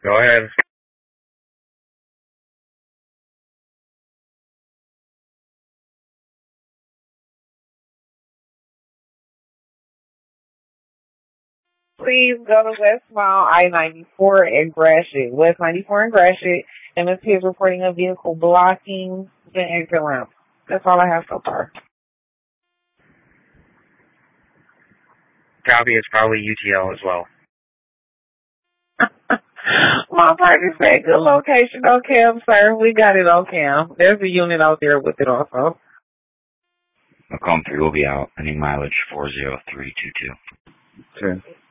Go ahead. Please go to West Mile I-94 and Gratiot. West 94 and Gratiot. MSP is reporting a vehicle blocking the exit ramp. That's all I have so far. Copy, it's probably UTL as well. My partner said good location on cam, sir. We got it on cam. There's a unit out there with it also. Macomb 3 will be out. Any mileage 40322. Okay.